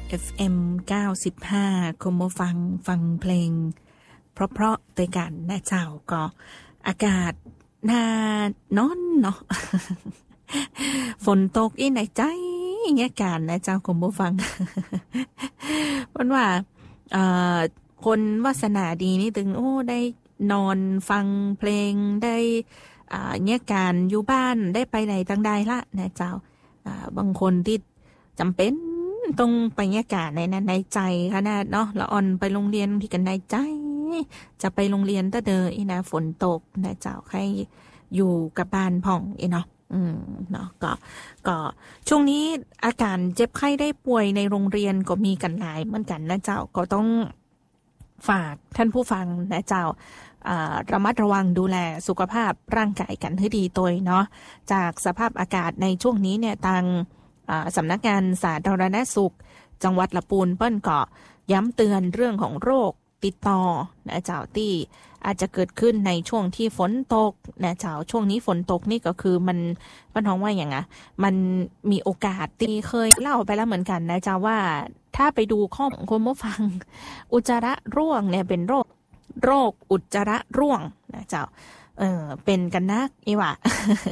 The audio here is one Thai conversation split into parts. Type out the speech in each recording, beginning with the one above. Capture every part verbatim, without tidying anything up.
เอฟ เอ็ม เก้าสิบห้า คุณผู้ฟังฟังเพลงเพราะๆด้วยกันนะเจ้าก็อากาศน่านอนเนาะ ฝนตกอีไหนใจเงี้ยการนะเจ้าคุณผู้ฟัง เพราะว่าเอ่อคนวาสนาดีนี่ถึงโอ้ได้นอนฟังเพลงได้อ่าเงี้ยการอยู่บ้านได้ไปไหนตั้งใดละนะเจ้าอ่าบางคนที่จำเป็นต้องไปเงี้ยการในนั้นในใจขนาดเนาะละอ่อนไปโรงเรียนที่กันในใจจะไปโรงเรียนตะเดออีนะฝนตกนะเจ้าใครอยู่กับบ้านพ่องอีเนาะอืมเนาะก็ก็ช่วงนี้อาการเจ็บไข้ได้ป่วยในโรงเรียนก็มีกันหลายเหมือนกันนะเจ้าก็ต้องฝากท่านผู้ฟังนะเจ้าระมัดระวังดูแลสุขภาพร่างกายกันให้ดีตัวเนาะจากสภาพอากาศในช่วงนี้เนี่ยทางสำนักงานสาธารณสุขจังหวัดลำพูนเปิ้นก็ย้ำเตือนเรื่องของโรคติดต่อนะเจ้าที่อาจจะเกิดขึ้นในช่วงที่ฝนตกนะเจ้าช่วงนี้ฝนตกนี่ก็คือมันป้าน้องว่าอย่างไงมันมีโอกาสที่เคยเล่าไปแล้วเหมือนกันนะเจ้าว่าถ้าไปดูข้อมูลคนผู้ฟังอุจจาระร่วงเนี่ยเป็นโรคโรคอุจจาระร่วงนะเจ้าเออเป็นกันนักอีว่ะ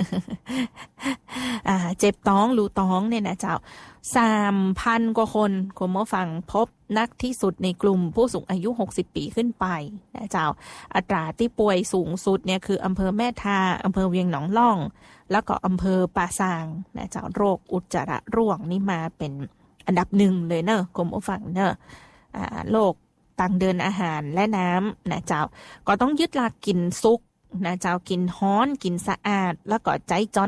อ่าเจ็บท้องรูท้องเนี่ยนะเจ้าสามพันกว่าคนคุณผู้ฟังพบนักที่สุดในกลุ่มผู้สูงอายุหกสิบปีขึ้นไปนะเจ้าอัตราที่ป่วยสูงสุดเนี่ยคืออำเภอแม่ทาอำเภอเวียงหนองล่องแล้วก็อำเภอป่าซางนะเจ้าโรคอุจจาระร่วงนี่มาเป็นอันดับหนึ่งเลยเนอะคุณผู้ฟังเนอะอ่าโรคทางเดินอาหารและน้ำนะเจ้าก็ต้องยึดหลักกินซุกนะเจ้ากินฮ้อนกินสะอาดแล้วก็ใจจอน